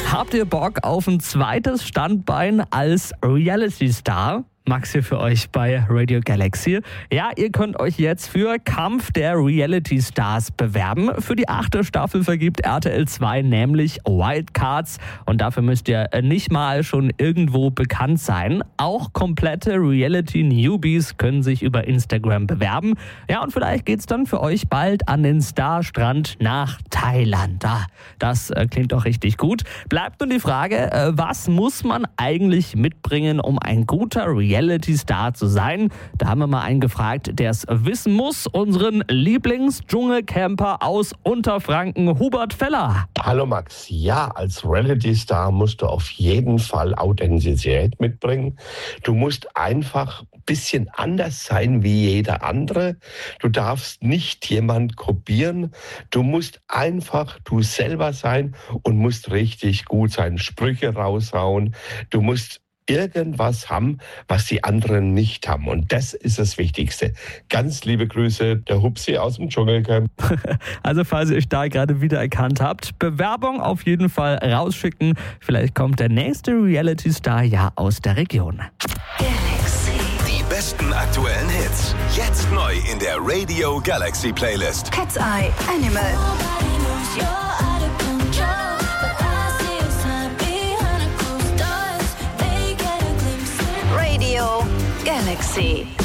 Habt ihr Bock auf ein zweites Standbein als Reality-Star? Max hier für euch bei Radio Galaxy. Ja, ihr könnt euch jetzt für Kampf der Reality Stars bewerben. Für die 8. Staffel vergibt RTL 2 nämlich Wildcards und dafür müsst ihr nicht mal schon irgendwo bekannt sein. Auch komplette Reality-Newbies können sich über Instagram bewerben. Ja, und vielleicht geht's dann für euch bald an den Starstrand nach Thailand. Das klingt doch richtig gut. Bleibt nun die Frage, was muss man eigentlich mitbringen, um ein guter Reality-Star zu sein? Da haben wir mal einen gefragt, der es wissen muss. Unseren Lieblings-Dschungelcamper aus Unterfranken, Hubert Feller. Hallo Max. Ja, als Reality-Star musst du auf jeden Fall Authentizität mitbringen. Du musst einfach ein bisschen anders sein wie jeder andere. Du darfst nicht jemand kopieren. Du musst einfach du selber sein und musst richtig gut sein. Sprüche raushauen. Du musst irgendwas haben, was die anderen nicht haben. Und das ist das Wichtigste. Ganz liebe Grüße, der Hupsi aus dem Dschungelcamp. Also falls ihr euch da gerade wieder erkannt habt, Bewerbung auf jeden Fall rausschicken. Vielleicht kommt der nächste Reality-Star ja aus der Region. Galaxy. Die besten aktuellen Hits. Jetzt neu in der Radio Galaxy Playlist. Cat's Eye, Animal. Radio Galaxy.